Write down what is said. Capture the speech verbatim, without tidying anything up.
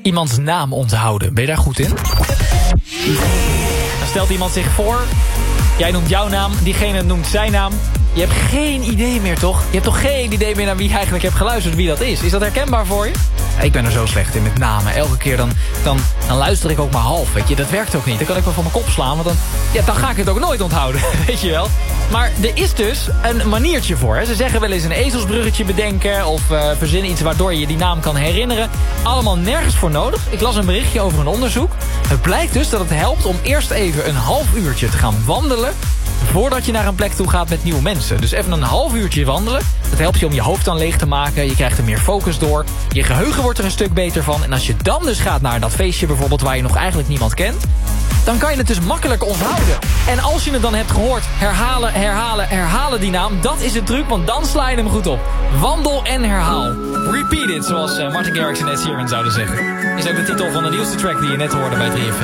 iemands naam onthouden. Ben je daar goed in? Dan stelt iemand zich voor. Jij noemt jouw naam, diegene noemt zijn naam. Je hebt geen idee meer, toch? Je hebt toch geen idee meer naar wie je eigenlijk hebt geluisterd, wie dat is. Is dat herkenbaar voor je? Ja, ik ben er zo slecht in met namen. Elke keer dan, dan, dan luister ik ook maar half, weet je. Dat werkt ook niet. Dan kan ik wel van mijn kop slaan, want dan, ja, dan ga ik het ook nooit onthouden, weet je wel. Maar er is dus een maniertje voor. Hè. Ze zeggen wel eens een ezelsbruggetje bedenken of uh, verzinnen iets waardoor je die naam kan herinneren. Allemaal nergens voor nodig. Ik las een berichtje over een onderzoek. Het blijkt dus dat het helpt om eerst even een half uurtje te gaan wandelen voordat je naar een plek toe gaat met nieuwe mensen. Dus even een half uurtje wandelen. Dat helpt je om je hoofd dan leeg te maken. Je krijgt er meer focus door. Je geheugen wordt er een stuk beter van. En als je dan dus gaat naar dat feestje bijvoorbeeld waar je nog eigenlijk niemand kent, dan kan je het dus makkelijk onthouden. En als je het dan hebt gehoord, herhalen, herhalen, herhalen die naam. Dat is de truc, want dan sla je hem goed op. Wandel en herhaal. Repeat it, zoals uh, Martin Garrix en Ed Sheeran zouden zeggen. Is ook de titel van de nieuwste track die je net hoorde bij drie F M.